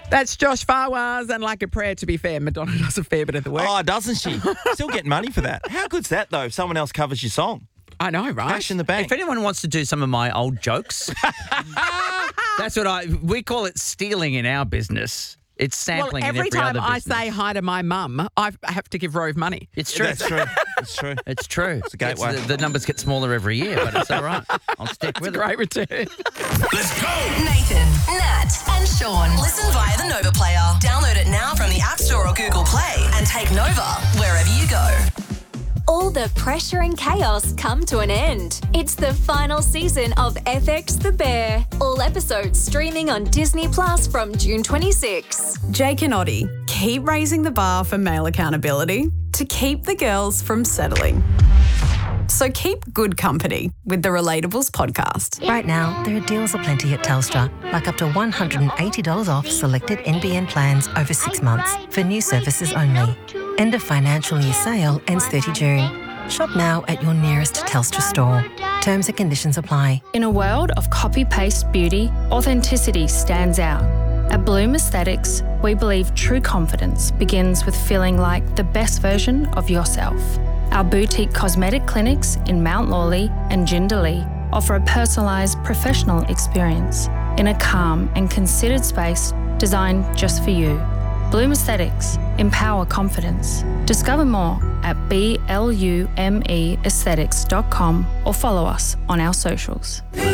That's Josh Fawaz, and like a prayer, to be fair, Madonna does a fair bit of the work. Oh, doesn't she? Still get money for that. How good's that, though, if someone else covers your song? I know, right? Cash in the bank. If anyone wants to do some of my old jokes, that's what we call it stealing in our business. It's sampling Well, in every every time other I business. say hi to my mum, I have to give Rove money. It's true. That's true. It's true. It's true. It's a gateway. The numbers get smaller every year, but it's all right. I'll stick with it. Great return. Let's go. Nathan, Nat, and Sean. Listen via the Nova Player. Download it now from the App Store or Google Play and take Nova wherever you go. All the pressure and chaos come to an end. It's the final season of FX The Bear. All episodes streaming on Disney Plus from June 26. Jake and Oddie keep raising the bar for male accountability to keep the girls from settling. So keep good company with the Relatables podcast. Right now, there are deals aplenty at Telstra, like up to $180 off selected NBN plans over 6 months for new services only. End of financial year sale ends 30 June. Shop now at your nearest Telstra store. Terms and conditions apply. In a world of copy-paste beauty, authenticity stands out. At Bloom Aesthetics, we believe true confidence begins with feeling like the best version of yourself. Our boutique cosmetic clinics in Mount Lawley and Jindalee offer a personalised professional experience in a calm and considered space designed just for you. Bloom Aesthetics. Empower confidence. Discover more at BLUMEaesthetics.com or follow us on our socials.